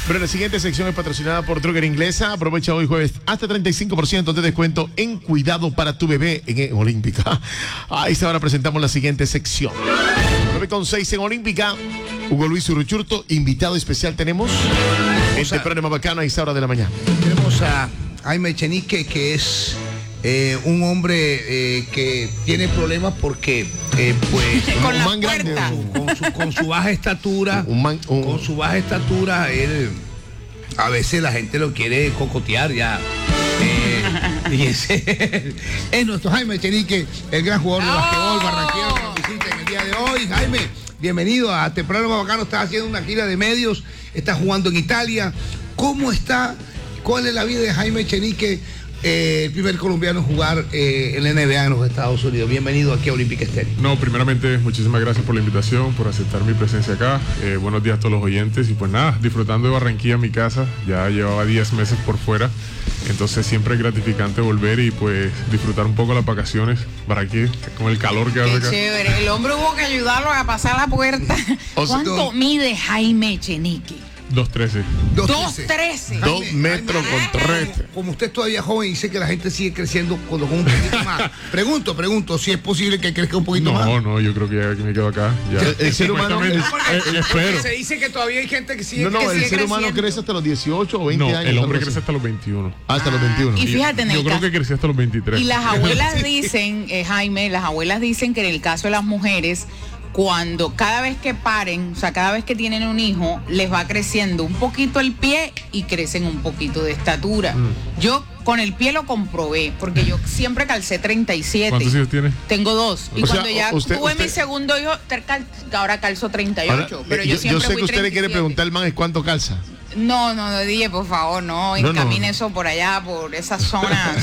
Bueno, la siguiente sección es patrocinada por Droguería Inglesa. Aprovecha hoy jueves hasta 35% de descuento en cuidado para tu bebé en Olímpica. A esta hora presentamos la siguiente sección. 9:06 en Olímpica. Hugo Luis Uruchurto, invitado especial tenemos. Este programa bacano a esta hora de la mañana. Tenemos a Jaime Echenique, que es un hombre que tiene problemas porque pues con la grande, con su baja estatura, con su baja estatura, él a veces la gente lo quiere cocotear ya. Y ese es nuestro Jaime Echenique, el gran jugador de basquetbol barranquillero que nos visita en el día de hoy. Jaime, bienvenido a este programa bacano. Estás haciendo una gira de medios, estás jugando en Italia. ¿Cómo está? ¿Cuál es la vida de Jaime Echenique? El primer colombiano en jugar en la NBA en los Estados Unidos. Bienvenido aquí a Olímpica Estéreo. No, primeramente, muchísimas gracias por la invitación, por aceptar mi presencia acá. Buenos días a todos los oyentes. Y pues nada, disfrutando de Barranquilla, mi casa. Ya llevaba 10 meses por fuera. Entonces siempre es gratificante volver y pues disfrutar un poco las vacaciones. Barranquilla, con el calor que hace acá. Chévere. El hombre hubo que ayudarlo a pasar la puerta. ¿Cuánto mide Jaime Echenique? 2'13". 2'13". 2 metros con 3. Como usted es todavía joven y dice que la gente sigue creciendo con un poquito más. Pregunto si es posible que crezca un poquito más. No, yo creo que ya me quedo acá. Ya. El ser humano espero. Se dice que todavía hay gente que sigue el ser humano crece hasta los 18 o 20 años. El hombre crece hasta los 21. Hasta los 21. Y fíjate, en el Yo creo caso, que crecí hasta los 23. y las abuelas dicen, Jaime, las abuelas dicen que en el caso de las mujeres, cada vez que paren, o sea, cada vez que tienen un hijo, les va creciendo un poquito el pie y crecen un poquito de estatura. Yo con el pie lo comprobé, porque yo siempre calcé 37. ¿Cuántos hijos tienes? Tengo 2. Y O sea, cuando ya tuve mi segundo hijo, ahora calzo 38. Ahora, pero yo siempre sé fui que usted le quiere 37. preguntar al man cuánto calza. No, dije, por favor, no encamine eso por allá, por esas zonas.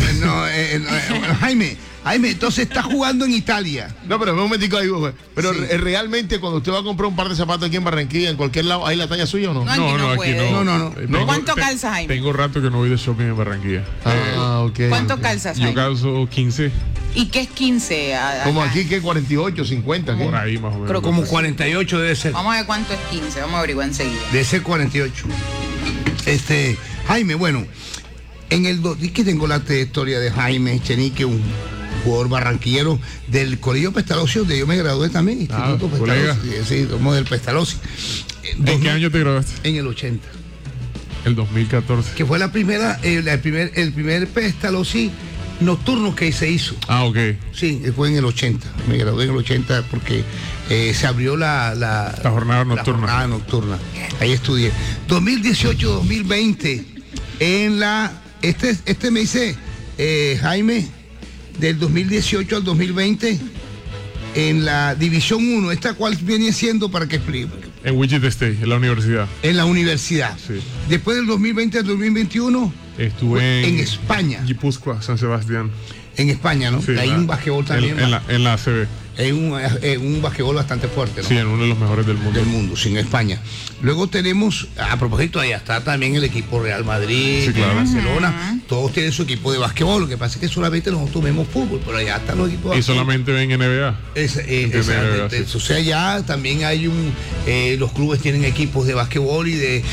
Jaime, entonces está jugando en Italia. No, pero un momentico ahí, pero Sí. realmente cuando usted va a comprar un par de zapatos aquí en Barranquilla, en cualquier lado, ¿hay la talla suya o no? No, aquí no puede. No. ¿Cuánto calza, Jaime? Tengo rato que no voy de shopping en Barranquilla. Ok. ¿Cuánto calzas, Yo Jaime? calzo 15, ¿Y qué es 15? Como aquí, ¿qué? 48, 50, ¿qué? por ahí más o menos. Creo que Como 48 debe ser. Vamos a ver cuánto es 15, vamos a averiguar enseguida. Debe ser 48. Jaime, bueno, es que tengo la trayectoria de Jaime Echenique, un jugador barranquillero del Colegio Pestalozzi, donde yo me gradué también, Instituto colega. Pestalozzi. Sí, somos del Pestalozzi. ¿En qué año te graduaste? En el 80. El 2014. Que fue el primer Pestalozzi nocturno que se hizo. Ah, ok. Sí, fue en el 80. Me gradué en el 80 porque se abrió la jornada nocturna. La jornada nocturna. Ahí estudié. 2018-2020 en este me dice Jaime, del 2018 al 2020 en la División 1. ¿Esta cuál viene siendo para que explique? En Wichita State, en la universidad. En la universidad. Sí. Después del 2020 al 2021 Estuve en España. Guipúzcoa, San Sebastián. En España, ¿no? Sí, hay un basquetbol también. En la ACB. Es un basquetbol bastante fuerte, ¿no? Sí, en uno de los mejores del mundo. Del mundo, sí, en España. Luego tenemos, a propósito, allá está también el equipo Real Madrid, Sí, claro. Barcelona. Todos tienen su equipo de basquetbol. Lo que pasa es que solamente nosotros vemos fútbol, pero allá están los equipos de Y basquetbol. solamente ven NBA. Exactamente. Sí. O sea, ya también hay los clubes tienen equipos de basquetbol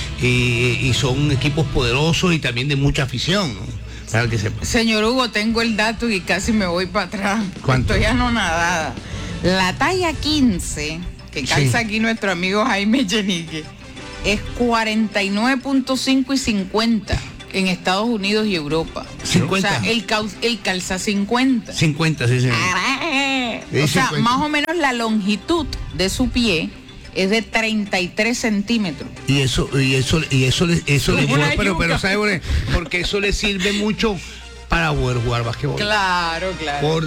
y son equipos poderosos y también de mucha afición, ¿no? Para que sepa. Señor Hugo, tengo el dato y casi me voy para atrás. ¿Cuánto? Estoy anonadada. La talla 15, que calza Sí. aquí nuestro amigo Jaime Echenique, es 49.5 y 50 en Estados Unidos y Europa. 50. O sea, él calza 50. 50, sí, señor. O sea, 50. más o menos la longitud de su pie es de 33 centímetros. Y eso le Una pero yuca. ¿sabe? Porque eso le sirve mucho para poder jugar basquetbol. Claro. Por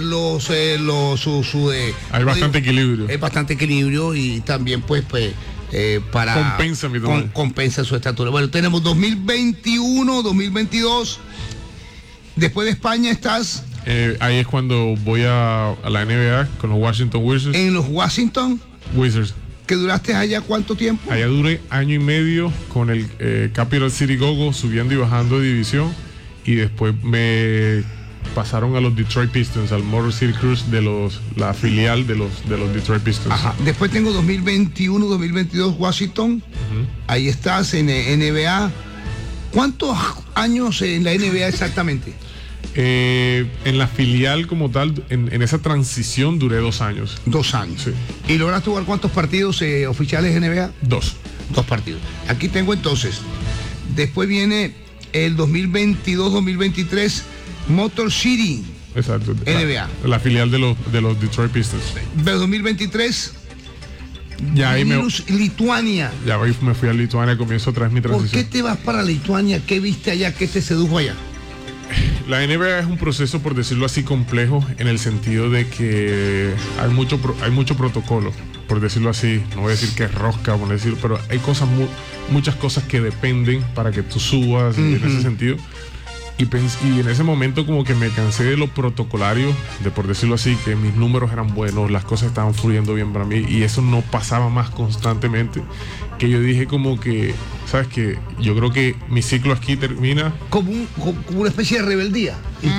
Hay bastante equilibrio. Hay bastante equilibrio y también pues para Compensa mi tamaño. compensa su estatura. Bueno, tenemos 2021, 2022. Después de España estás Ahí es cuando voy a la NBA con los Washington Wizards. en los Washington, Wizards. que duraste allá ¿cuánto tiempo? Allá duré año y medio con el Capital City Gogo subiendo y bajando de división y después me pasaron a los Detroit Pistons, al Motor City Cruise la filial de los Detroit Pistons. Ajá. Después tengo 2021, 2022 Washington. Ahí estás en NBA. ¿Cuántos años en la NBA exactamente? En la filial como tal, en esa transición duré 2 años. 2 años. Sí. ¿Y lograste jugar cuántos partidos oficiales en NBA? 2. 2 partidos. Aquí tengo entonces. Después viene el 2022-2023 Motor City. Exacto. NBA. La filial de los Detroit Pistons. De 2023 ya ahí Lituania. Ya ahí me fui a Lituania, comienzo otra vez mi transición. ¿Por qué te vas para Lituania? ¿Qué viste allá? ¿Qué te sedujo allá? La NBA es un proceso, por decirlo así, complejo, en el sentido de que hay mucho protocolo, por decirlo así. No voy a decir que es rosca, por decirlo, pero hay muchas cosas que dependen para que tú subas, en ese sentido. Y en ese momento como que me cansé de lo protocolario, de por decirlo así, que mis números eran buenos, las cosas estaban fluyendo bien para mí, y eso no pasaba más constantemente, que yo dije como que, ¿sabes qué? Yo creo que mi ciclo aquí termina. Como una especie de rebeldía.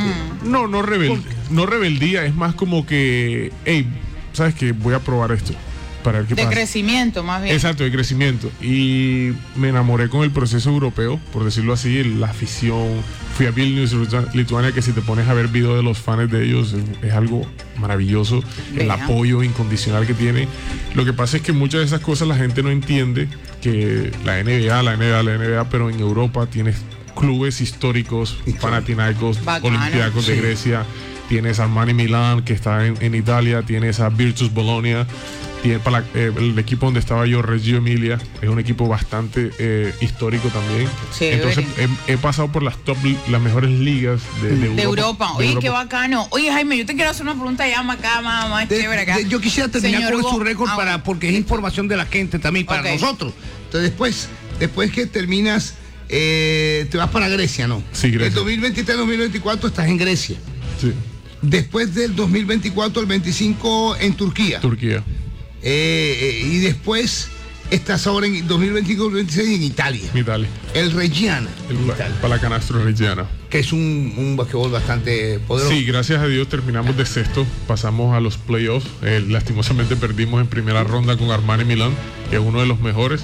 No rebeldía, es más como que, hey, ¿sabes qué? Voy a probar esto. Para ver qué pasa. Crecimiento, más bien. Exacto, de crecimiento. Y me enamoré con el proceso europeo, por decirlo así, la afición. Fui a Vilnius, Lituania, que si te pones a ver videos de los fans de ellos, es algo maravilloso. El apoyo incondicional que tiene. Lo que pasa es que muchas de esas cosas la gente no entiende, que la NBA, pero en Europa tienes clubes históricos, Panathinaikos, Olympiacos de Grecia, tienes Armani Milán, que está en Italia, tienes a Virtus Bologna. El equipo donde estaba yo, Reggio Emilia, es un equipo bastante histórico también. Entonces he pasado por las mejores ligas de Europa. Oye, qué bacano. Oye, Jaime, yo te quiero hacer una pregunta ya más chévere acá. Yo quisiera terminar Señor con su récord porque es información de la gente también, para nosotros. Entonces después que terminas, te vas para Grecia, ¿no? Sí, Grecia. El 2023-2024 estás en Grecia. Sí. Después del 2024 al 25 en Turquía. Y después estás ahora en 2025-2026 en Italia. El Reggiana. El Pallacanestro Reggiana. Que es un basquetbol bastante poderoso. Sí, gracias a Dios terminamos de sexto, pasamos a los playoffs. Lastimosamente perdimos en primera ronda con Armani Milán, que es uno de los mejores.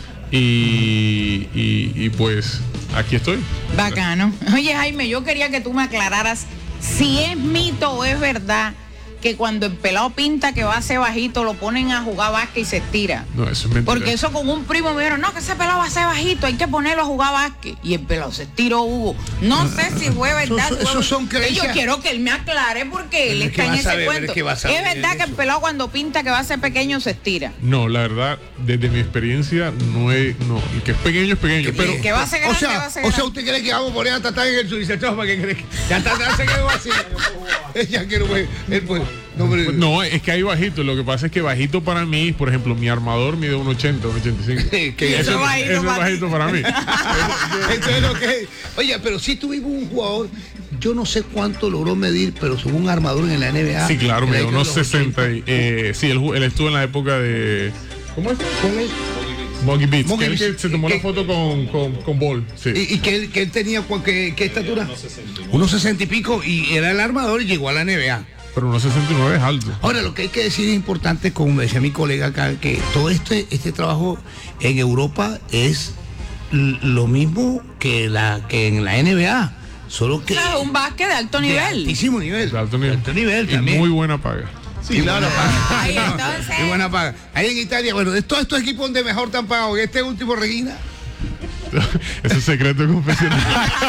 Y pues aquí estoy. Bacano. Oye, Jaime, yo quería que tú me aclararas si es mito o es verdad que cuando el pelado pinta que va a ser bajito, lo ponen a jugar básquet y se estira. No, eso es mentira. Porque eso con un primo me dijeron, no, que ese pelado va a ser bajito, hay que ponerlo a jugar básquet. Y el pelado se estiró, Hugo. No sé si fue verdad. Eso son creencias. Yo quiero que él me aclare porque él está en ese cuento. Es verdad que el pelado cuando pinta que va a ser pequeño se estira. No, la verdad, desde mi experiencia, el que es pequeño es pequeño. Pero que va a ser grande, va a ser grande. O sea, ¿usted cree que vamos a poner a Tatán en el suicetón para que cree que ya Tatán se quedó así? Ya quiero ver. No, es que hay bajito. Lo que pasa es que bajito para mí, por ejemplo, mi armador mide 1.80, 1.85. Eso es bajito para mí. Entonces, Oye, pero si tuvimos un jugador, yo no sé cuánto logró medir, pero según un armador en la NBA. Sí, claro, me dio unos 60. Sí, él estuvo en la época de. ¿Cómo es? ¿Cuál es? Monkey Beats, que él que se tomó la foto con Ball. Sí. Y que él tenía ¿qué estatura? 1.60 y pico, y era el armador y llegó a la NBA. Pero 1.69 es alto. Ahora, lo que hay que decir es importante, como me decía mi colega acá, que todo este trabajo en Europa es lo mismo que en la NBA. Solo que. Claro, un básquet de alto nivel. De altísimo nivel. De alto nivel y también. Muy buena paga. Sí, claro. Ahí entonces. Muy buena paga. Ahí en Italia, bueno, de todos estos equipos donde mejor te han pagado, este último, Regina. Eso es secreto confesional.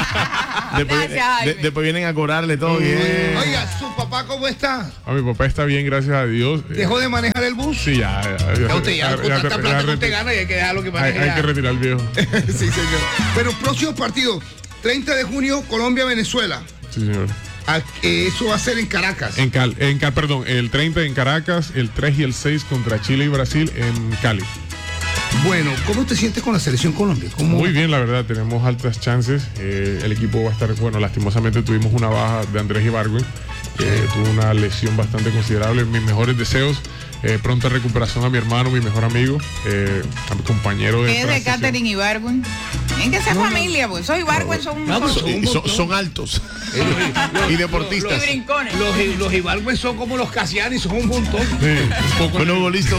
Después vienen a cobrarle todo bien. Oiga, ¿su papá cómo está? Mi papá está bien, gracias a Dios. ¿Dejó de manejar el bus? Sí, ya usted tanta plata que usted gana y hay que dejarlo que maneje. Hay que retirar el viejo. Sí, señor. Pero próximo partido, 30 de junio, Colombia-Venezuela. Sí, señor. Eso va a ser en Caracas. Perdón, el 30 en Caracas, el 3 y el 6 contra Chile y Brasil en Cali. Bueno, ¿cómo te sientes con la selección Colombia? Muy bien, la verdad, tenemos altas chances. El equipo va a estar, lastimosamente tuvimos una baja de Andrés Ibargüen, que tuvo una lesión bastante considerable. Mis mejores deseos, pronta recuperación a mi hermano, mi mejor amigo, a mi compañero de ¿Qué es de Katherine Ibargüen? Tienen que ser familia, pues esos Ibargüen son altos y deportistas. Y brincones. Los Ibargüen son como los Casiani, son un montón. Sí, un poco. Bueno, futbolista.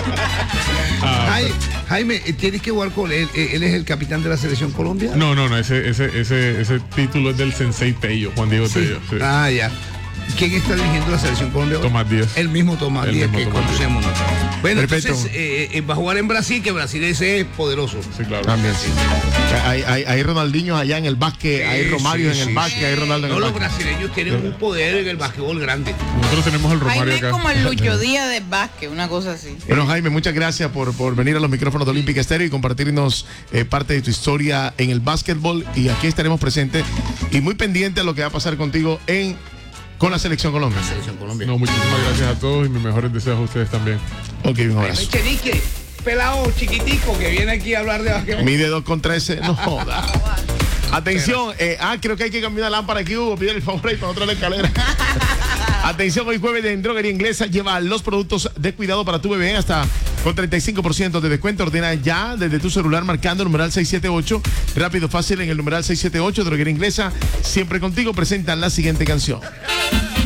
Jaime, ¿tienes que jugar con él? ¿Él es el capitán de la selección Colombia? No, ese título es del Sensei Tello, Juan Diego Tello. Sí. Ah, ya. ¿Quién está dirigiendo la selección Colombia? Tomás Díaz. El mismo Tomás Díaz que conocemos. Bueno, perfecto. Entonces va a jugar en Brasil, que Brasil ese es poderoso. Sí, claro. También, sí. Hay Ronaldinho allá en el básquet, hay Romario en el básquet, hay Ronaldo en el básquet. Los brasileños tienen un poder en el básquetbol grande. Nosotros tenemos el Romario Jaime acá. es como el Lucho Díaz de básquet, una cosa así. Bueno, Jaime, muchas gracias por venir a los micrófonos de Olímpica Estéreo y compartirnos parte de tu historia en el básquetbol. Y aquí estaremos presentes y muy pendientes a lo que va a pasar contigo con la Selección Colombia. No, muchísimas gracias a todos y mis mejores deseos a ustedes también. Ok, un abrazo. Echenique, pelado chiquitico que viene aquí a hablar de básquetbol. Mide 2,13. No joda. Atención, creo que hay que cambiar la lámpara aquí, Hugo. Pide el favor ahí para otra la escalera. Atención, hoy jueves en Droguería Inglesa lleva los productos de cuidado para tu bebé hasta con 35% de descuento. Ordena ya desde tu celular marcando el numeral 678. Rápido, fácil en el numeral 678. Droguería Inglesa, siempre contigo. Presentan la siguiente canción.